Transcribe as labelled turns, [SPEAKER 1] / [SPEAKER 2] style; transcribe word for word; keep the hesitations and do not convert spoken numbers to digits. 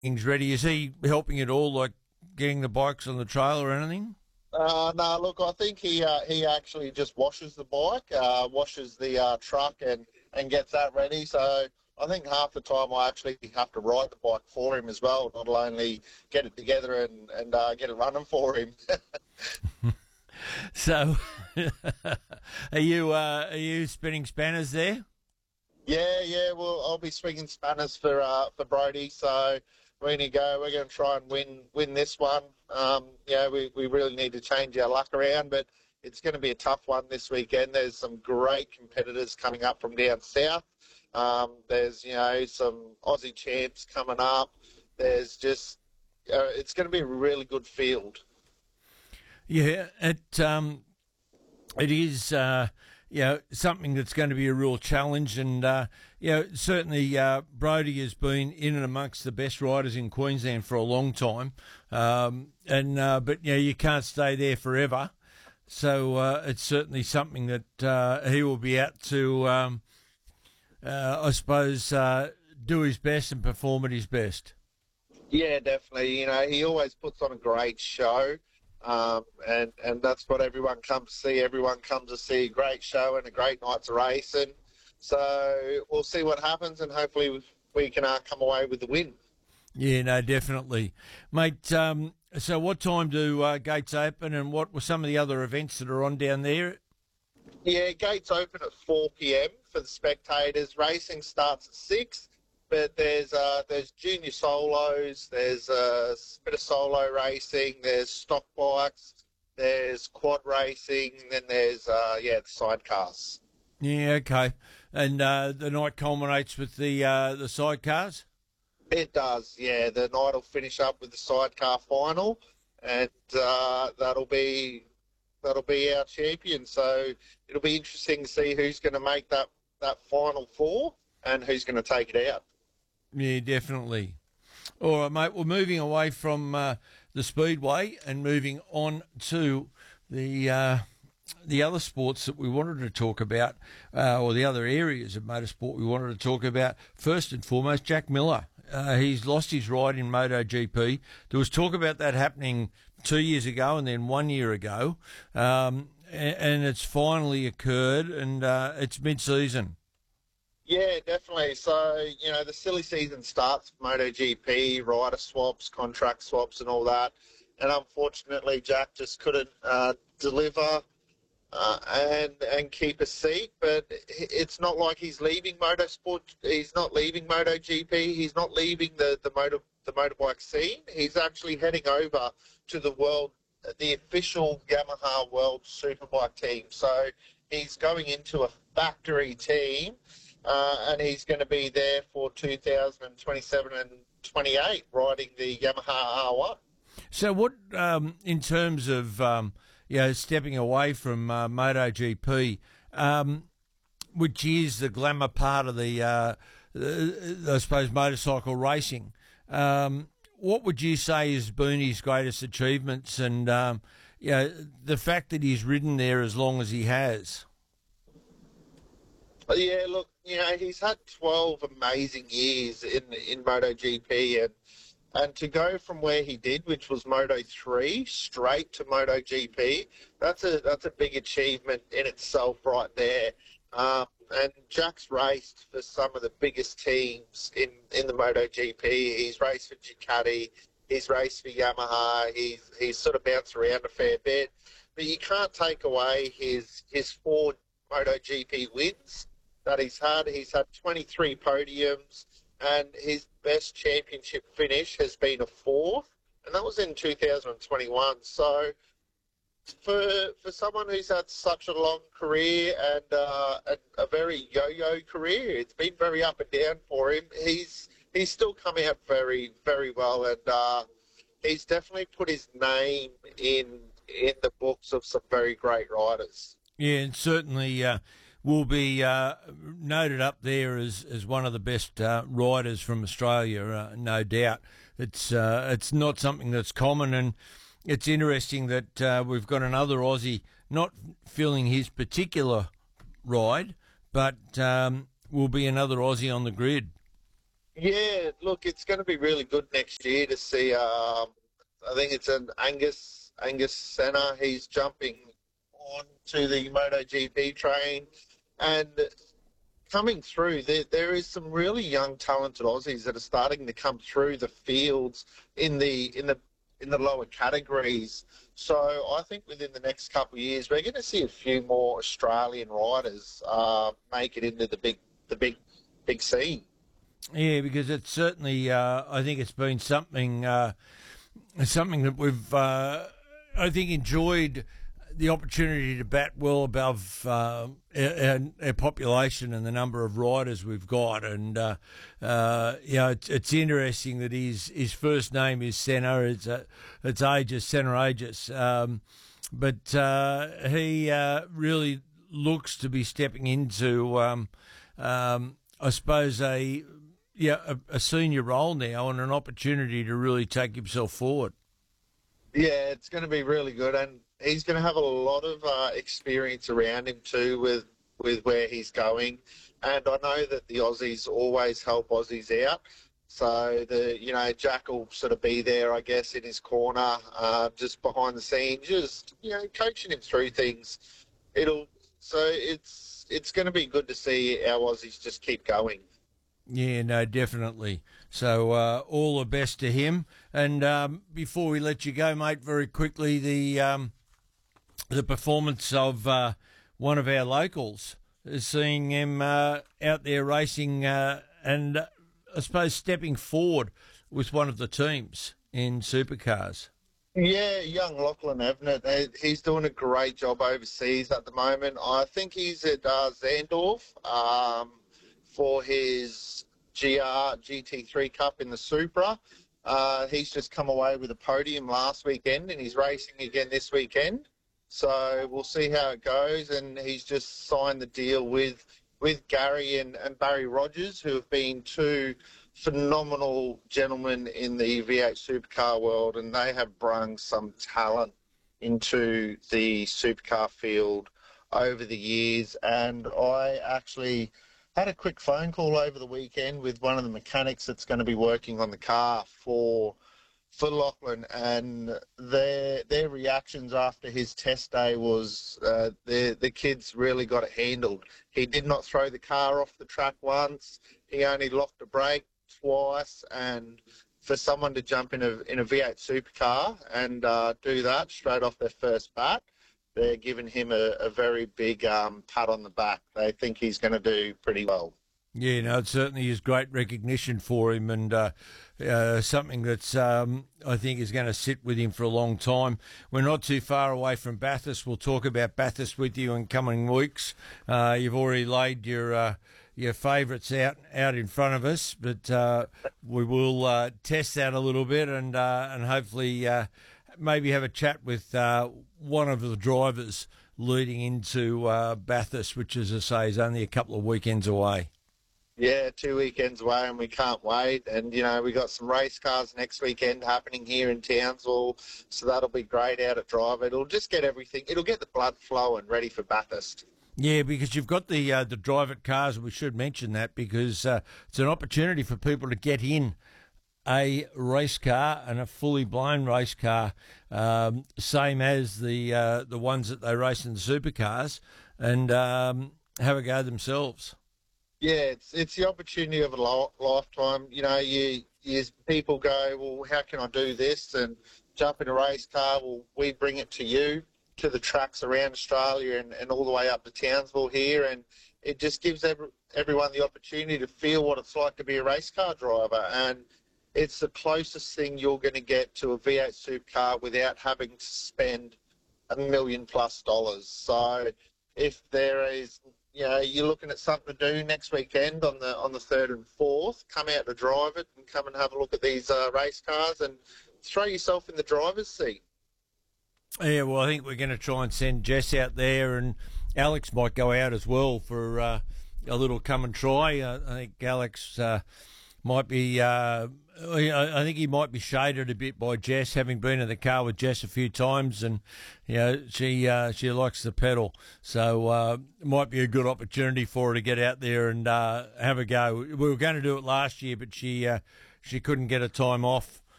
[SPEAKER 1] things ready? Is he helping at all, like getting the bikes on the trail or anything?
[SPEAKER 2] Uh, no, look, I think he uh, he actually just washes the bike, uh, washes the uh, truck, and, and gets that ready. So I think half the time I actually have to ride the bike for him as well, not only get it together and and uh, get it running for him.
[SPEAKER 1] So, are you uh, are you spinning spanners there?
[SPEAKER 2] Yeah, yeah. Well, I'll be swinging spanners for uh, for Brody. So we're going to go. We're going to try and win win this one. Um, yeah, we, we really need to change our luck around, but it's going to be a tough one this weekend. There's some great competitors coming up from down south. Um, there's you know some Aussie champs coming up. There's just uh, it's going to be a really good field.
[SPEAKER 1] Yeah, it um, it is. Uh, you know, something that's going to be a real challenge. And, uh, you know, certainly uh, Brody has been in and amongst the best riders in Queensland for a long time. Um, and uh, But, you know, you can't stay there forever. So uh, it's certainly something that uh, he will be out to, um, uh, I suppose, uh, do his best and perform at his best.
[SPEAKER 2] Yeah, definitely. You know, he always puts on a great show. Um, and, and that's what everyone comes to see. Everyone comes to see a great show and a great night's racing. So we'll see what happens, and hopefully we, we can uh, come away with the win.
[SPEAKER 1] Yeah, no, definitely. Mate, um, so what time do uh, gates open, and what were some of the other events that are on down there?
[SPEAKER 2] Yeah, gates open at four p.m. for the spectators. Racing starts at six. But there's uh, there's junior solos, there's a bit of solo racing, there's stock bikes, there's quad racing, then there's uh, yeah the sidecars.
[SPEAKER 1] Yeah, okay. And uh, the night culminates with the uh, the sidecars.
[SPEAKER 2] It does, yeah. The night will finish up with the sidecar final, and uh, that'll be that'll be our champion. So it'll be interesting to see who's going to make that that final four and who's going to take it out.
[SPEAKER 1] Yeah, definitely. All right, mate. We're moving away from uh, the speedway and moving on to the uh, the other sports that we wanted to talk about, uh, or the other areas of motorsport we wanted to talk about. First and foremost, Jack Miller. Uh, he's lost his ride in MotoGP. There was talk about that happening two years ago and then one year ago, um, and, and it's finally occurred, and uh, it's mid-season.
[SPEAKER 2] Yeah, definitely. So, you know, the silly season starts with MotoGP, rider swaps, contract swaps and all that. And unfortunately, Jack just couldn't uh, deliver uh, and and keep a seat. But it's not like he's leaving motorsport. He's not leaving MotoGP. He's not leaving the, the, motor, the motorbike scene. He's actually heading over to the world, the official Yamaha World Superbike team. So he's going into a factory team. Uh, and he's going to be there for two thousand twenty-seven and twenty-eight, riding the Yamaha R one.
[SPEAKER 1] So, what um, in terms of um, you know stepping away from uh, MotoGP, um, which is the glamour part of the, uh, the I suppose, motorcycle racing? Um, what would you say has been his greatest achievements, and um, you know, the fact that he's ridden there as long as he has?
[SPEAKER 2] Yeah, look, you know, he's had twelve amazing years in in MotoGP, and and to go from where he did, which was Moto three, straight to MotoGP, that's a that's a big achievement in itself, right there. Um, and Jack's raced for some of the biggest teams in in the MotoGP. He's raced for Ducati, he's raced for Yamaha. He's he's sort of bounced around a fair bit, but you can't take away his his four MotoGP wins that he's had. He's had twenty-three podiums, and his best championship finish has been a fourth, and that was in two thousand twenty-one. So for for someone who's had such a long career and uh, a, a very yo-yo career, it's been very up and down for him. He's he's still come out very, very well, and uh, he's definitely put his name in in the books of some very great riders.
[SPEAKER 1] Yeah, and certainly uh, will be uh, noted up there as, as one of the best uh, riders from Australia, uh, no doubt. It's uh, it's not something that's common, and it's interesting that uh, we've got another Aussie not filling his particular ride, but um, will be another Aussie on the grid.
[SPEAKER 2] Yeah, look, it's going to be really good next year to see. Um, I think it's an Angus Angus Senna. He's jumping on to the MotoGP train, and coming through, there there is some really young, talented Aussies that are starting to come through the fields in the in the in the lower categories. So I think within the next couple of years, we're going to see a few more Australian riders uh, make it into the big the big big scene.
[SPEAKER 1] Yeah, because it's certainly, uh, I think it's been something, uh, something that we've, uh, I think, enjoyed the opportunity to bat well above uh, our, our population and the number of riders we've got. And, uh, uh, you know, it's, it's interesting that his, his first name is Senna. It's, uh, it's Aegis, Senna Aegis. Um, but uh, he uh, really looks to be stepping into, um, um, I suppose, a yeah, a, a senior role now and an opportunity to really take himself forward.
[SPEAKER 2] Yeah, it's going to be really good, and he's going to have a lot of uh, experience around him too with with where he's going. And I know that the Aussies always help Aussies out. So the you know Jack will sort of be there, I guess, in his corner, uh, just behind the scenes, just you know coaching him through things. It'll so it's it's going to be good to see our Aussies just keep going.
[SPEAKER 1] Yeah, no, definitely. So uh, all the best to him. And um, before we let you go, mate, very quickly, the um, the performance of uh, one of our locals, seeing him uh, out there racing uh, and uh, I suppose stepping forward with one of the teams in supercars.
[SPEAKER 2] Yeah, young Lachlan Evnett, eh, he's doing a great job overseas at the moment. I think he's at uh, Zandorf um, for his G R G T three Cup in the Supra. Uh, he's just come away with a podium last weekend, and he's racing again this weekend. So we'll see how it goes. And he's just signed the deal with with Gary and, and Barry Rogers, who have been two phenomenal gentlemen in the V eight supercar world, and they have brung some talent into the supercar field over the years. And I actually had a quick phone call over the weekend with one of the mechanics that's going to be working on the car for for Lachlan, and their their reactions after his test day was uh, the the kids really got it handled. He did not throw the car off the track once. He only locked a brake twice, and for someone to jump in a in a V eight supercar and uh, do that straight off their first bat, they're giving him a, a very big um, pat on the back. They think he's going to do pretty well.
[SPEAKER 1] Yeah, no, it certainly is great recognition for him, and uh, uh, something that's um, I think is going to sit with him for a long time. We're not too far away from Bathurst. We'll talk about Bathurst with you in coming weeks. Uh, you've already laid your uh, your favourites out out in front of us, but uh, we will uh, test that a little bit and uh, and hopefully uh, maybe have a chat with uh, one of the drivers leading into uh, Bathurst, which, as I say, is only a couple of weekends away.
[SPEAKER 2] Yeah, two weekends away, and we can't wait. And, you know, we got some race cars next weekend happening here in Townsville, so that'll be great out at Drive. It'll just get everything. It'll get the blood flowing, ready for Bathurst.
[SPEAKER 1] Yeah, because you've got the uh, the Drive It cars. We should mention that because uh, it's an opportunity for people to get in a race car and a fully blown race car, um, same as the uh, the ones that they race in the supercars, and um, have a go themselves.
[SPEAKER 2] Yeah, it's it's the opportunity of a lo- lifetime. You know, you, you people go, well, how can I do this? And jump in a race car. Well, we bring it to you, to the tracks around Australia and, and all the way up to Townsville here. And it just gives every, everyone the opportunity to feel what it's like to be a race car driver. And it's the closest thing you're going to get to a V eight supercar without having to spend a million plus dollars. So if there is... You know, you're looking at something to do next weekend on the on the third and fourth. Come out to Drive It and come and have a look at these uh, race cars and throw yourself in the driver's seat.
[SPEAKER 1] Yeah, well, I think we're going to try and send Jess out there, and Alex might go out as well for uh, a little come and try. Uh, I think Alex uh, might be uh, I I think he might be shaded a bit by Jess, having been in the car with Jess a few times, and you know she uh, she likes the pedal, so uh, it might be a good opportunity for her to get out there and uh, have a go. We were going to do it last year, but she uh, she couldn't get a time off